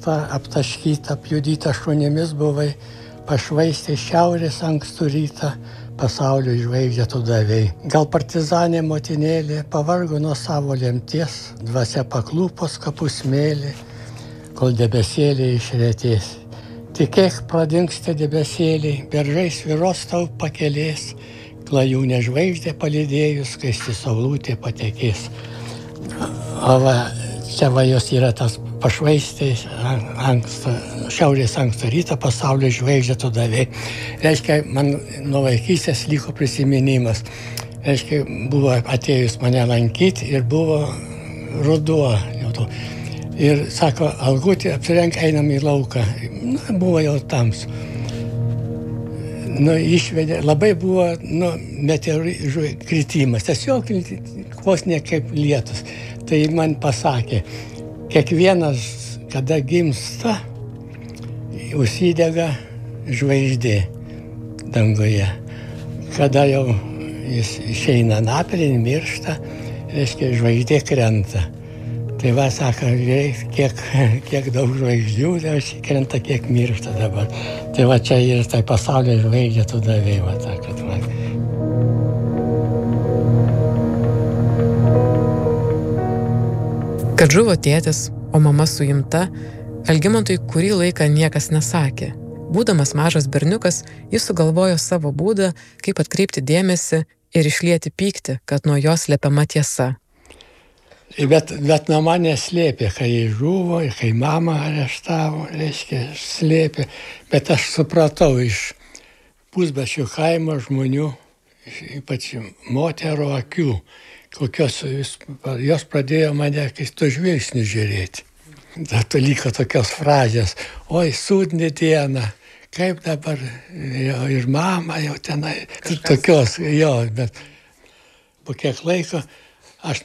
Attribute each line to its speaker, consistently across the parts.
Speaker 1: ankstą aptaškytą, apjudytą šunimis buvai, pašvaistė šiaurės ankstų rytą, pasaulio žvaigždę tu davei. Gal partizanė motinėlė pavargo nuo savo lemties, dvasia paklūpos kapų smėlį, kol debesėlė išretės. Tikėk, pradingsta debesėliai, beržai svyros tau pakelės, klajūnė žvaigždė palydėjus, skaisti saulutė patekės. O va, čia va jos yra tas pašvaistė, šiaurės anksto rytą, pasaulio žvaigždę tu davei. Reiškia, man nuo vaikystės liko prisiminimas. Reiškia, buvo atėjus mane lankyti ir buvo ruduo. Ir sako, Algutė, apsirenk, einam į lauką. Buvo jau tamsu. Išvedė, labai buvo meteorų kritimas, tiesiog vos ne kaip lietus. Tai man pasakė, kiekvienas, kada gimsta, užsidega žvaigždė danguje. Kada jau jis išeina napilin, miršta, reiškia, žvaigždė krenta. Tai va, sako, kiek daug žvaigždžių, tai krenta, kiek miršta dabar. Tai va, čia ir tai pasaulio žvaigždė tu davei, va, sakot man.
Speaker 2: Kad žuvo tėtis, o mama suimta, Algimantui kurį laiką niekas nesakė. Būdamas mažas berniukas, jis sugalvojo savo būdą, kaip atkreipti dėmesį ir išlieti pyktį, kad nuo jos slepiama tiesa.
Speaker 1: Bet nuo manęs slėpė, kai jis žuvo, kai mamą areštavo, reiškia, slėpė. Bet aš supratau iš Pusbačių kaimo žmonių, ypač moterų akių, kokios jos pradėjo mane keistų žvilgsnių žiūrėti. Tai liko tokios frazės, oi, sūdni diena, kaip dabar, ir mama jau tenai, tokios, jo, bet po kiek laiko aš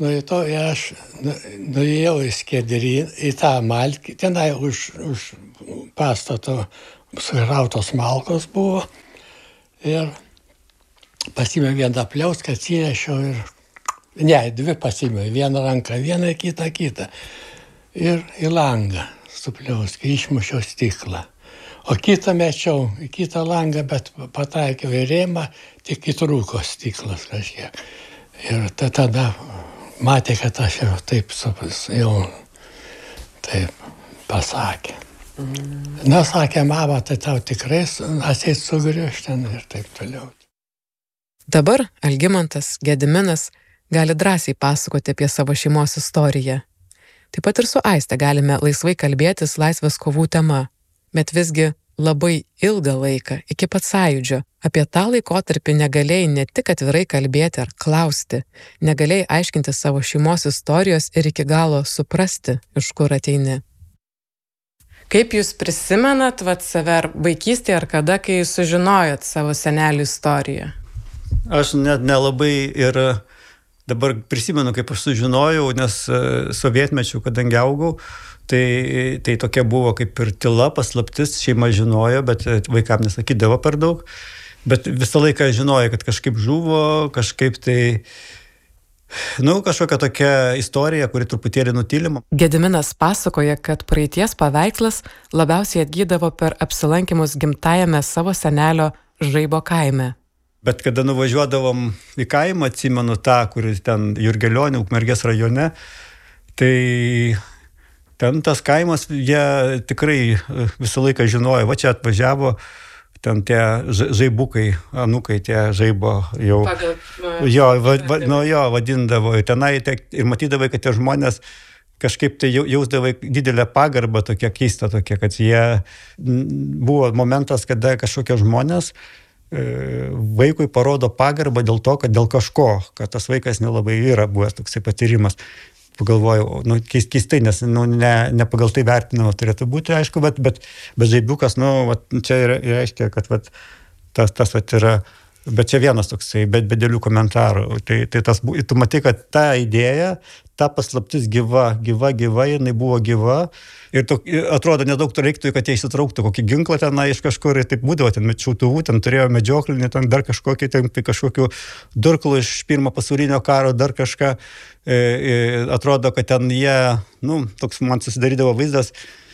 Speaker 1: nuėjau į Skedrį, į tą malkį, tenai už pastato sugrautos malkos buvo ir pasimėjau vieną pliauską, atsinešiau ir, dvi pasimėjau, vieną ranką, vieną, kitą. Ir į langą supliauską, išmušiau stiklą. O kitą mečiau, į kitą langą, bet pataikiau į rėmą, tik įtrūko stiklas kažkiek. Ir tada matė, kad aš jau taip pasakė. Sakė, mama, tai tau tikrai atseit sugrįš ten ir taip toliau.
Speaker 2: Dabar Algimantas, Gediminas gali drąsiai pasakoti apie savo šeimos istoriją. Taip pat ir su Aiste galime laisvai kalbėtis laisvės kovų tema, bet visgi labai ilgą laiką, iki pat sąjūdžio, apie tą laikotarpį negalėjai ne tik atvirai kalbėti ar klausti, negalėjai aiškinti savo šeimos istorijos ir iki galo suprasti, iš kur ateini. Kaip jūs prisimenat save ar vaikystėje ar kada, kai sužinojot savo senelių istoriją?
Speaker 3: Aš net nelabai ir dabar prisimenu, kaip aš sužinojau, nes sovietmečiu, kadangi augau, tai tokia buvo kaip ir tyla, paslaptis, šeima žinojo, bet vaikam nesakydavo per daug. Bet visą laiką žinojo, kad kažkaip žuvo, kažkaip tai, kažkokia tokia istorija, kuri truputėlį nutylima.
Speaker 2: Gediminas pasakoja, kad praeities paveikslas labiausiai atgydavo per apsilankymus gimtajame savo senelio Žaibo kaime.
Speaker 3: Bet kada nuvažiuodavom į kaimą, atsimenu tą, kuris ten Jurgelionė, Ukmergės rajone, tai ten tas kaimas, jie tikrai visą laiką žinojo, va čia atvažiavo, ten tie žaibukai, anukai, tie žaibo jau, vadindavo, ir tenai, ir matydavai, kad tie žmonės kažkaip tai jausdavai didelę pagarbą, tokia keista tokia, kad jie buvo momentas, kada kažkokie žmonės vaikui parodo pagarbą dėl to, kad dėl kažko, kad tas vaikas nelabai yra buvęs toksai patyrimas. Pagalvojau, keistai, nes ne pagal tai vertinama turėtų būti, aišku, bet žaibiukas, čia reiškia, kad tas yra, bet čia vienas toksai, bet be dėlių komentarų. Tai tu matai, kad ta idėja, ta paslaptis gyva, jinai buvo gyva. Ir atrodo, nedaug to reiktų, kad jie išsitrauktų kokį ginklą tenai iš kažkur ir taip būdavo, ten šautuvų, ten turėjo medžioklinį, ten dar kažkokių durklų iš Pirmo pasaulinio karo, dar kažką. Atrodo, kad ten jie, toks man susidarydavo vaizdas,